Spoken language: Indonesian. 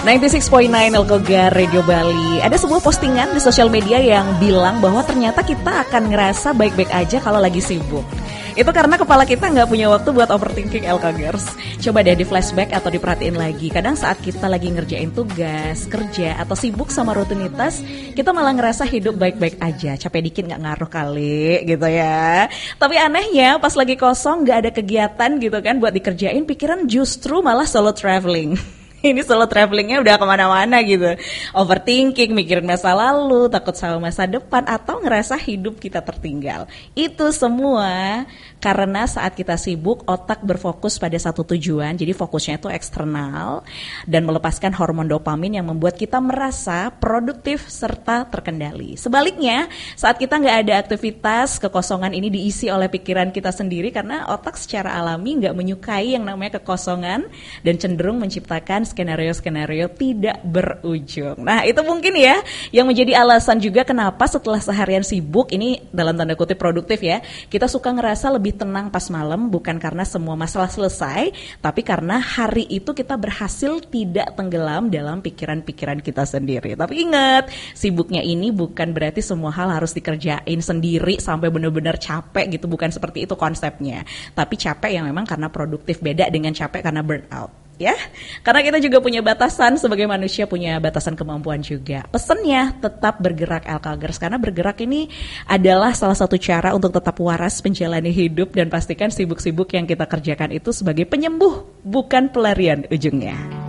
96.9 Elkogar Radio Bali. Ada sebuah postingan di sosial media yang bilang bahwa ternyata kita akan ngerasa baik-baik aja kalau lagi sibuk. Itu karena kepala kita nggak punya waktu buat overthinking Elkogers. Coba deh di flashback atau diperhatiin lagi. Kadang saat kita lagi ngerjain tugas, kerja, atau sibuk sama rutinitas, kita malah ngerasa hidup baik-baik aja. Capek dikit nggak ngaruh kali gitu ya. Tapi anehnya pas lagi kosong nggak ada kegiatan gitu kan buat dikerjain, pikiran justru malah solo traveling. Ini solo travelingnya udah kemana-mana gitu. Overthinking, mikirin masa lalu, takut sama masa depan, atau ngerasa hidup kita tertinggal. Itu semua karena saat kita sibuk, otak berfokus pada satu tujuan. Jadi fokusnya itu eksternal dan melepaskan hormon dopamin yang membuat kita merasa produktif serta terkendali. Sebaliknya, saat kita nggak ada aktivitas, kekosongan ini diisi oleh pikiran kita sendiri karena otak secara alami nggak menyukai yang namanya kekosongan dan cenderung menciptakan skenario-skenario tidak berujung. Nah, itu mungkin ya yang menjadi alasan juga kenapa setelah seharian sibuk, ini dalam tanda kutip produktif ya, kita suka ngerasa lebih tenang pas malam, bukan karena semua masalah selesai, tapi karena hari itu kita berhasil tidak tenggelam dalam pikiran-pikiran kita sendiri. Tapi ingat, sibuknya ini bukan berarti semua hal harus dikerjain sendiri sampai benar-benar capek gitu, bukan seperti itu konsepnya. Tapi capek yang memang karena produktif, beda dengan capek karena burnout. Ya, karena kita juga punya batasan sebagai manusia, punya batasan kemampuan juga. Pesennya tetap bergerak Elkogers, karena bergerak ini adalah salah satu cara untuk tetap waras menjalani hidup dan pastikan sibuk-sibuk yang kita kerjakan itu sebagai penyembuh, bukan pelarian ujungnya.